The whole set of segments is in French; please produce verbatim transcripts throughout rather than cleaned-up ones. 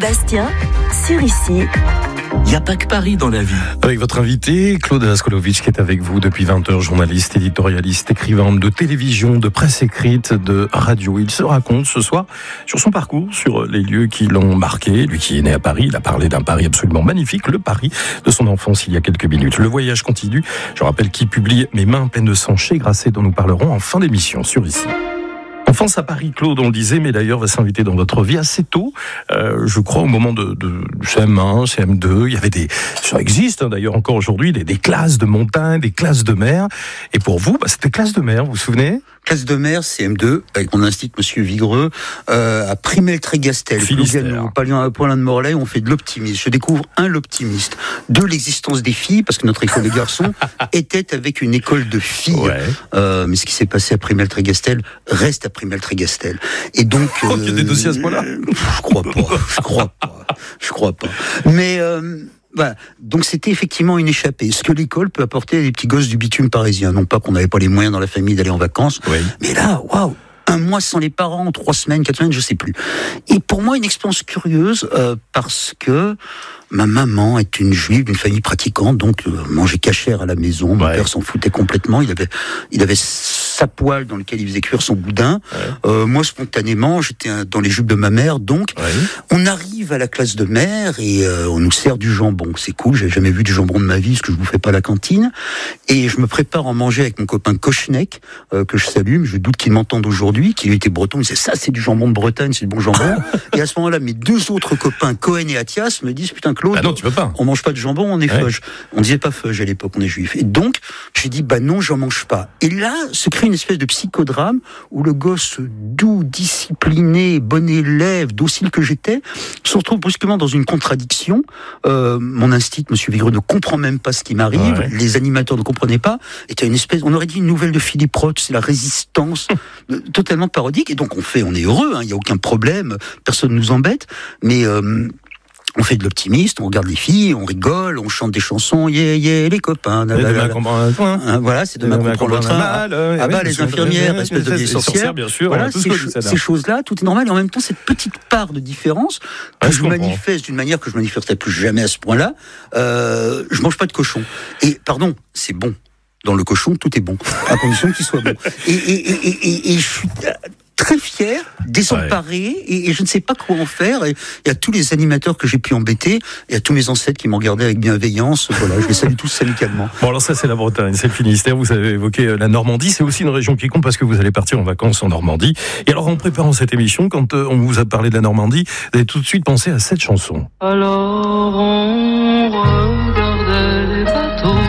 Bastien, sur Ici. Il n'y a pas que Paris dans la vie. Avec votre invité, Claude Askolovitch, qui est avec vous depuis vingt heures, journaliste, éditorialiste, écrivain de télévision, de presse écrite, de radio. Il se raconte ce soir sur son parcours, sur les lieux qui l'ont marqué. Lui qui est né à Paris, il a parlé d'un Paris absolument magnifique, le Paris de son enfance il y a quelques minutes. Le voyage continue. Je rappelle qu'il publie Mes mains pleines de sang chez Grasset, dont nous parlerons en fin d'émission sur Ici. Enfance à Paris, Claude, on le disait, mais d'ailleurs va s'inviter dans votre vie assez tôt. Euh, je crois au moment de, de C M un, C M deux, il y avait des, ça existe hein, d'ailleurs encore aujourd'hui, des, des classes de montagne, des classes de mer. Et pour vous, bah, c'était classe de mer, vous vous souvenez ? Classe de mer, C M deux, avec mon institut, Monsieur Vigreux, euh, à Primel-Trégastel, Plouguenot, Paulin de Morlaix, on fait de l'optimisme. Je découvre, un, l'optimiste. Deux, l'existence des filles, parce que notre école de garçons était avec une école de filles. Ouais. Euh, mais ce qui s'est passé à Primel-Trégastel reste à Primel-Trégastel. Et donc... Oh, il y a des dossiers à ce point-là ? Je crois pas, je crois pas, je crois pas. Mais... Euh, Voilà. Donc c'était effectivement une échappée. Ce que l'école peut apporter à des petits gosses du bitume parisien. Non pas qu'on n'avait pas les moyens dans la famille d'aller en vacances, oui. Mais là, waouh, un mois sans les parents, trois semaines, quatre semaines, je sais plus. Et pour moi, une expérience curieuse euh, parce que ma maman est une juive d'une famille pratiquante, donc euh, mangeait cachère à la maison. Mon ouais. père s'en foutait complètement. Il avait, il avait sa poêle dans laquelle il faisait cuire son boudin. Ouais. Euh, moi, spontanément, j'étais dans les jupes de ma mère. Donc, ouais. on arrive à la classe de mer et euh, on nous sert du jambon. C'est cool. J'ai jamais vu du jambon de ma vie, parce que je vous fais pas à la cantine. Et je me prépare à en manger avec mon copain Kochnek, euh, que je salue. Je doute qu'il m'entende aujourd'hui, qui lui était breton. Il disait ça, c'est du jambon de Bretagne, c'est du bon jambon. Et à ce moment-là, mes deux autres copains, Cohen et Athias, me disent putain Claude, ah non, tu peux pas. On mange pas de jambon, on est ouais. feuge. On disait pas feuge à l'époque, on est juif. Et donc, j'ai dit bah non, j'en mange pas. Et là, se crée une espèce de psychodrame où le gosse doux, discipliné, bon élève, docile que j'étais, se retrouve brusquement dans une contradiction. Euh, mon instinct, Monsieur Vigreux, ne comprend même pas ce qui m'arrive. Ouais. Les animateurs ne comprenaient pas. Était une espèce, on aurait dit une nouvelle de Philippe Roth, c'est la résistance, totalement parodique. Et donc on fait, on est heureux, il hein, y a aucun problème, personne nous embête, mais euh, on fait de l'optimiste, on regarde les filles, on rigole, on chante des chansons, yeah, yeah, les copains. Et demain comprend un point. Hein, voilà, c'est demain comprend l'autre. Ah bah, oui, les infirmières, espèce de vieilles sorcières. Bien sûr, voilà, ces, ch- ces choses-là, tout est normal. Et en même temps, cette petite part de différence que ouais, je, je manifeste d'une manière que je manifesterai plus jamais à ce point-là, euh, je mange pas de cochon. Et, pardon, c'est bon. Dans le cochon, tout est bon, à condition qu'il soit bon. Et, et, et, et, et je suis très fier, désemparé, ouais. et, et je ne sais pas quoi en faire. Et il y a tous les animateurs que j'ai pu embêter, il y a tous mes ancêtres qui m'ont regardé avec bienveillance. Voilà, je les salue tous amicalement. Bon, alors ça, c'est la Bretagne, c'est le Finistère. Vous avez évoqué la Normandie, c'est aussi une région qui compte parce que vous allez partir en vacances en Normandie. Et alors, en préparant cette émission, quand on vous a parlé de la Normandie, vous avez tout de suite pensé à cette chanson. Alors on regardait les bateaux.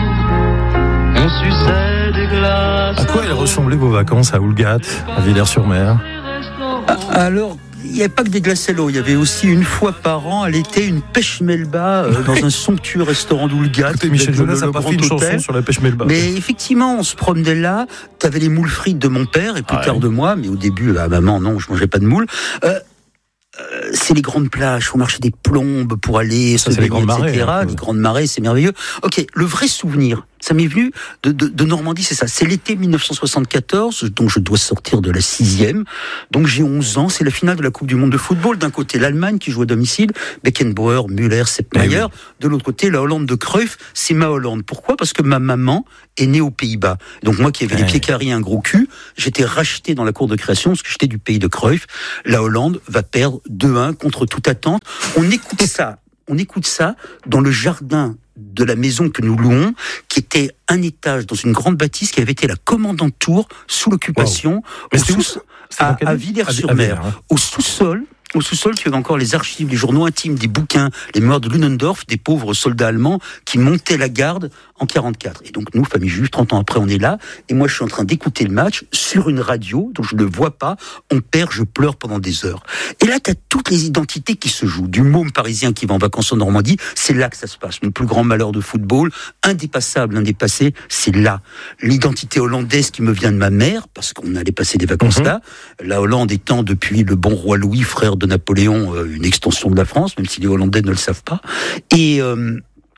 On suçait des glaces. À quoi elles ressemblaient vos vacances à Houlgat, à Villers-sur-Mer ? Alors, il n'y avait pas que des glaces à l'eau, il y avait aussi une fois par an, à l'été, une pêche melba euh, dans un somptueux restaurant d'Houlgat. Écoutez, Michel Jonas n'a pas fait une chanson sur la pêche melba. Mais effectivement, on se promenait là, t'avais les moules frites de mon père, et plus ah, tard ouais. de moi, mais au début, à maman, non, je mangeais pas de moules. Euh, Euh, c'est les grandes plages, on marchait des plombes pour aller ça, se baigner, et cetera. Marées, hein, les grandes marées, c'est merveilleux. Ok, le vrai souvenir, ça m'est venu de, de, de Normandie, c'est ça. C'est l'été dix-neuf cent soixante-quatorze, donc je dois sortir de la sixième. Donc j'ai onze ans, c'est la finale de la Coupe du Monde de football. D'un côté, l'Allemagne qui joue à domicile, Beckenbauer, Müller, Sepp Maier. Oui. De l'autre côté, la Hollande de Cruyff, c'est ma Hollande. Pourquoi ? Parce que ma maman est née aux Pays-Bas. Donc moi qui avais ouais. les pieds carrés et un gros cul, j'étais racheté dans la cour de création parce que j'étais du pays de Cruyff. La Hollande va perdre deux un contre toute attente. On écoute ça, on écoute ça dans le jardin de la maison que nous louons, qui était un étage dans une grande bâtisse qui avait été la commandante tour sous l'occupation, wow. au sous- à, à Villers-sur-Mer, hein. Au sous-sol. Au sous-sol, tu avais encore les archives, les journaux intimes, des bouquins, les mémoires de Ludendorff, des pauvres soldats allemands qui montaient la garde en quarante-quatre. Et donc nous, famille juive, trente ans après, on est là, et moi je suis en train d'écouter le match sur une radio, donc je ne le vois pas, on perd, je pleure pendant des heures. Et là, tu as toutes les identités qui se jouent. Du môme parisien qui va en vacances en Normandie, c'est là que ça se passe. Mon plus grand malheur de football, indépassable, indépassé, c'est là. L'identité hollandaise qui me vient de ma mère, parce qu'on allait passer des vacances mm-hmm. là, la Hollande étant depuis le bon roi Louis, frère de de Napoléon, une extension de la France, même si les Hollandais ne le savent pas. Et, euh,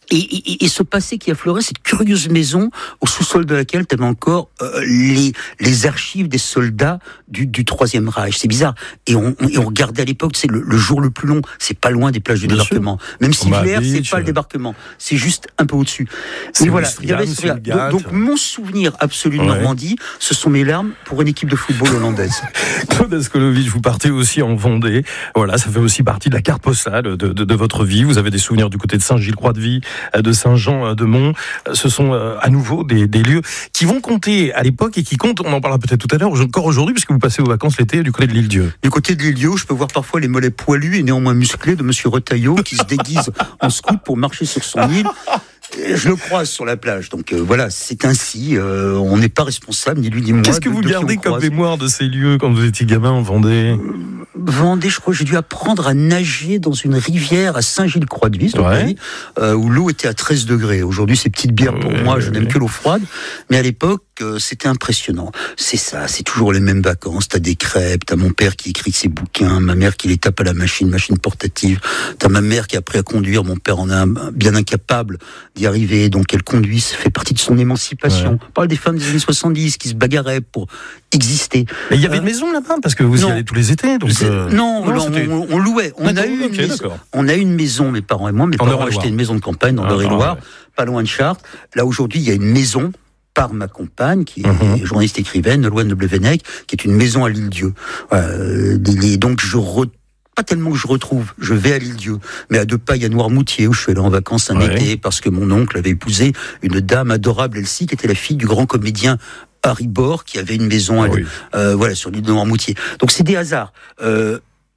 Et, et, et ce passé qui affleurait, cette curieuse maison au sous-sol de laquelle tu avais encore euh, les, les archives des soldats du, du Troisième Reich. C'est bizarre. Et on, on, et on regardait à l'époque, c'est le, le jour le plus long. C'est pas loin des plages du Bien débarquement. sûr. Même si l'hiver, Beach, c'est pas le débarquement. C'est juste un peu au-dessus. C'est Mais voilà. Ouistreham, Il y avait c'est ce- le Ghat. donc, donc mon souvenir absolu de Ouais. Normandie, ce sont mes larmes pour une équipe de football hollandaise. Claude Askolovitch, vous partez aussi en Vendée. Voilà, ça fait aussi partie de la carte postale de, de, de votre vie. Vous avez des souvenirs du côté de Saint-Gilles-Croix-de-Vie, de Saint-Jean-de-Mont. Ce sont euh, à nouveau des, des lieux qui vont compter à l'époque et qui comptent, on en parlera peut-être tout à l'heure, encore aujourd'hui, puisque vous passez vos vacances l'été du côté de l'Île-Dieu. Du côté de l'Île-Dieu, je peux voir parfois les mollets poilus et néanmoins musclés de Monsieur Retailleau qui se déguise en scout pour marcher sur son île. Et je le croise sur la plage. Donc euh, voilà, c'est ainsi. Euh, on n'est pas responsable, ni lui ni moi. Qu'est-ce que de- vous de qui gardez on comme croise. mémoire de ces lieux quand vous étiez gamin en Vendée? Vendée, je crois que j'ai dû apprendre à nager dans une rivière à Saint-Gilles-Croix-de-Vie, sur Ouais. Paris, euh, où l'eau était à treize degrés. Aujourd'hui, c'est petite bière pour Ouais, moi, ouais, je n'aime ouais. que l'eau froide. Mais à l'époque, euh, c'était impressionnant. C'est ça, c'est toujours les mêmes vacances. T'as des crêpes, t'as mon père qui écrit ses bouquins, ma mère qui les tape à la machine, machine portative. T'as ma mère qui a appris à conduire, mon père en est un- bien incapable d'y arriver, donc elle conduit, ça fait partie de son émancipation. Ouais. On parle des femmes des années soixante-dix qui se bagarraient pour exister. Mais il y avait Euh, une maison là-bas, parce que vous y non. allez tous les étés. Donc, C'est- euh, non, non, non, c'était- on, on louait. On a D'accord, eu ok, une maison. d'accord. On a eu une maison, mes parents et moi. Mes En parents ont Eure-et-Loire. acheté une maison de campagne dans Ah, l'Eure-et-Loire, ah, ouais. pas loin de Chartres. Là aujourd'hui, il y a une maison par ma compagne, qui est Mhm. journaliste écrivaine, Nolwenn de Blevenec, qui est une maison à l'Île-Dieu. Euh, des- donc je re- pas tellement que je retrouve, je vais à l'Île-Dieu, mais à deux pas, il y a Noirmoutier, où je suis allé en vacances un Ouais. été, parce que mon oncle avait épousé une dame adorable, Elsie, qui était la fille du grand comédien Harry Bor, qui avait une maison à, Ah oui. euh, voilà, sur l'île de Noirmoutier. Donc c'est des hasards. Euh,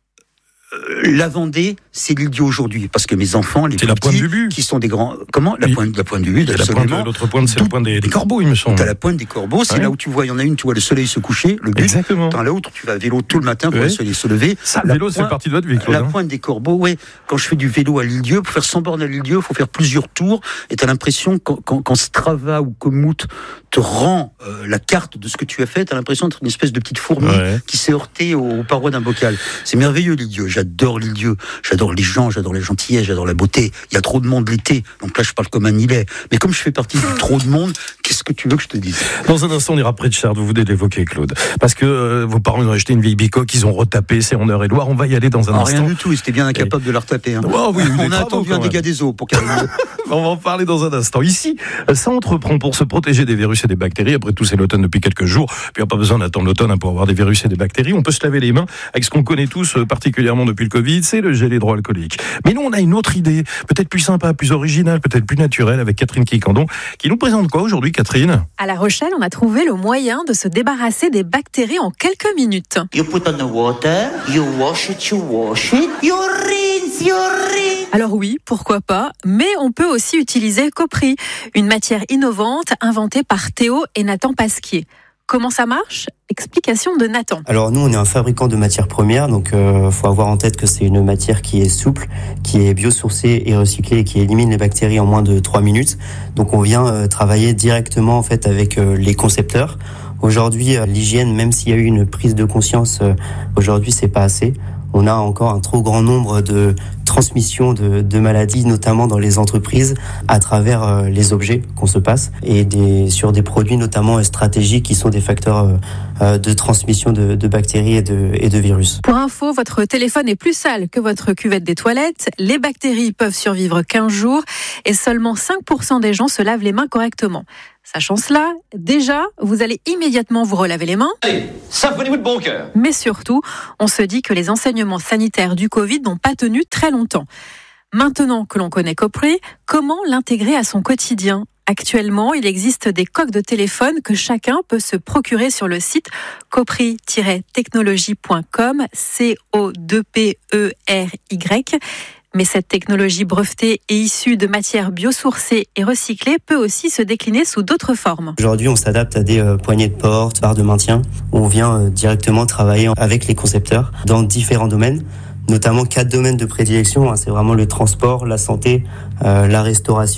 euh, la Vendée, c'est l'Île-Dieu aujourd'hui, parce que mes enfants, les C'est plus la pointe petits, du but. qui sont des grands... Comment La Oui. pointe, la pointe du but, Et la pointe, absolument. l'autre pointe, c'est la Tout- pointe des, des corbeaux, il me semble. T'as la pointe des Corbeaux, c'est Ouais. là où tu vois, il y en a une, tu vois le soleil se coucher, le but. Exactement. Dans l'autre, tu vas à vélo tout le matin pour Ouais. le soleil se lever. Ça, le La vélo, c'est pointe- partie de votre vie, Claude. La hein. pointe des Corbeaux, ouais. Quand je fais du vélo à l'Île-Dieu, pour faire cent bornes à l'Île-Dieu, il faut faire plusieurs tours. Et t'as l'impression, quand, quand, quand Strava ou Komoot te rend euh, la carte de ce que tu as fait, t'as l'impression d'être une espèce de petite fourmi Ouais. qui s'est heurtée aux, aux parois d'un bocal. C'est merveilleux, l'Île-Dieu. J'adore l'Île-Dieu. J'adore les gens, j'adore la gentillesse, j'adore la beauté. Il y a trop de monde l'été. Donc là, je parle comme un Îlet. Mais comme je fais partie du trop de monde, qu'est-ce que tu veux que je te dise? Dans un instant, on ira près de Chartres. Vous venez de l'évoquer, Claude. Parce que euh, vos parents ont acheté une vieille bicoque, ils ont retapé, c'est en Eure-et-Loire. On va y aller dans un Ah, instant. rien du tout. Ils étaient bien incapables de la retaper. Hein. Oh, oui, oui, des On a travaux, attendu quand un même. dégât des eaux pour qu'elle. On va en parler dans un instant. Ici, ça entreprend pour se protéger des virus et des bactéries. Après tout, c'est l'automne depuis quelques jours. Puis il n'y a pas besoin d'attendre l'automne hein, pour avoir des virus et des bactéries. On peut se laver les mains avec ce qu'on connaît tous, euh, particulièrement depuis le Covid, c'est le gel hydroalcoolique. Mais nous, on a une autre idée, peut-être plus sympa, plus originale, peut-être plus naturelle, avec Catherine Quicandon, qui nous présente quoi aujourd'hui, Catherine? À La Rochelle, on a trouvé le moyen de se débarrasser des bactéries en quelques minutes. You put on the water, you wash it, you wash it, you rinse, you rinse. Alors oui, pourquoi pas, mais on peut aussi utiliser Copri, une matière innovante inventée par Théo et Nathan Pasquier. Comment ça marche? Explication de Nathan. Alors nous, on est un fabricant de matières premières, donc il euh, faut avoir en tête que c'est une matière qui est souple, qui est biosourcée et recyclée et qui élimine les bactéries en moins de trois minutes. Donc on vient euh, travailler directement en fait avec euh, les concepteurs. Aujourd'hui, euh, l'hygiène, même s'il y a eu une prise de conscience, euh, aujourd'hui c'est pas assez. On a encore un trop grand nombre de transmissions de, de maladies, notamment dans les entreprises, à travers euh, les objets qu'on se passe et des, sur des produits notamment euh, stratégiques qui sont des facteurs euh, euh, de transmission de, de bactéries et de, et de virus. Pour info, votre téléphone est plus sale que votre cuvette des toilettes. Les bactéries peuvent survivre quinze jours et seulement cinq pour cent des gens se lavent les mains correctement. Sachant cela, déjà, vous allez immédiatement vous relaver les mains. Allez, symphonnez-vous de bon cœur. Mais surtout, on se dit que les enseignements sanitaires du Covid n'ont pas tenu très longtemps. Maintenant que l'on connaît Copri, comment l'intégrer à son quotidien ? Actuellement, il existe des coques de téléphone que chacun peut se procurer sur le site copri tiret technologie point com, C O deux P E R Y. Mais cette technologie brevetée et issue de matières biosourcées et recyclées peut aussi se décliner sous d'autres formes. Aujourd'hui, on s'adapte à des euh, poignées de porte, barres de maintien. On vient euh, directement travailler avec les concepteurs dans différents domaines, notamment quatre domaines de prédilection. Hein, c'est vraiment le transport, la santé, euh, la restauration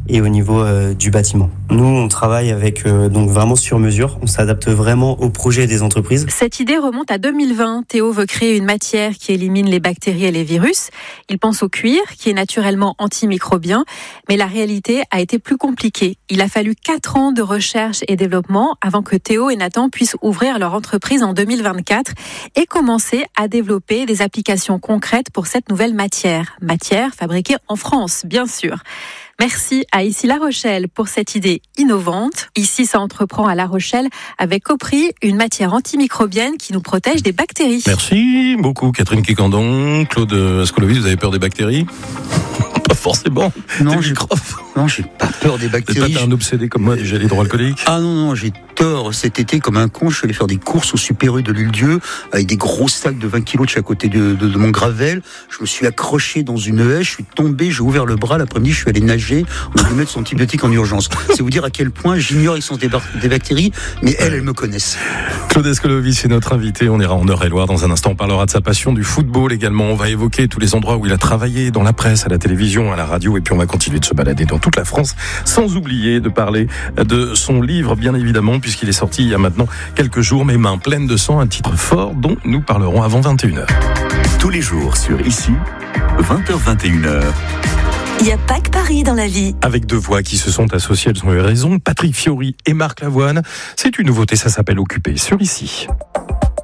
et au niveau euh, du bâtiment. Nous, on travaille avec euh, donc vraiment sur mesure. On s'adapte vraiment aux projets des entreprises. Cette idée remonte à deux mille vingt. Théo veut créer une matière qui élimine les bactéries et les virus. Il pense au cuir, qui est naturellement antimicrobien, mais la réalité a été plus compliquée. Il a fallu quatre ans de recherche et développement avant que Théo et Nathan puissent ouvrir leur entreprise en deux mille vingt-quatre et commencer à développer des applications concrètes pour cette nouvelle matière. Matière fabriquée en France, bien sûr. Merci à Ici La Rochelle pour cette idée innovante. Ici, ça entreprend à La Rochelle avec Copri, une matière antimicrobienne qui nous protège des bactéries. Merci beaucoup Catherine Quicandon. Claude Ascolovic, vous avez peur des bactéries ? Pas forcément. Non, j'ai, non, j'ai pas peur des bactéries. Vous n'êtes pas un obsédé comme moi des gels hydroalcooliques ? Ah non, non, j'ai tort. Cet été, comme un con, je suis allé faire des courses au Super U de l'Île-Dieu avec des gros sacs de vingt kilos de chaque côté de, de, de mon gravel. Je me suis accroché dans une haie, je suis tombé, j'ai ouvert le bras. L'après-midi, je suis allé nager. On a dû mettre son antibiotique en urgence. C'est vous dire à quel point j'ignore l'existence des, bar- des bactéries, mais elles, elles me connaissent. Claude Ascolovic est notre invité. On ira en Eure-et-Loire dans un instant. On parlera de sa passion du football également. On va évoquer tous les endroits où il a travaillé, dans la presse, à la télévision, à la radio. Et puis on va continuer de se balader dans toute la France, sans oublier de parler de son livre, bien évidemment, puisqu'il est sorti il y a maintenant quelques jours, Mes mains pleines de sang, un titre fort dont nous parlerons avant vingt et une heures. Tous les jours sur Ici, vingt heures vingt et une heures. Il n'y a pas que Paris dans la vie. Avec deux voix qui se sont associées, elles ont eu raison, Patrick Fiori et Marc Lavoine. C'est une nouveauté, ça s'appelle Occupé sur Ici.